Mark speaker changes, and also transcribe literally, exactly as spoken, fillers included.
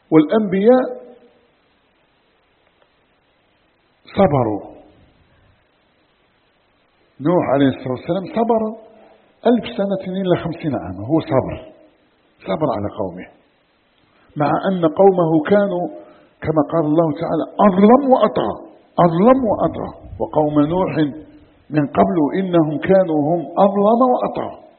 Speaker 1: والأنبياء صبروا. نوح عليه الصلاة والسلام صبر ألف سنة إلى خمسين عاما، هو صبر صبر على قومه، مع أن قومه كانوا كما قال الله تعالى أظلم وأطغى، أظلم وأطغى. وقوم نوح من قبل إنهم كانوا هم أظلم وأطغى.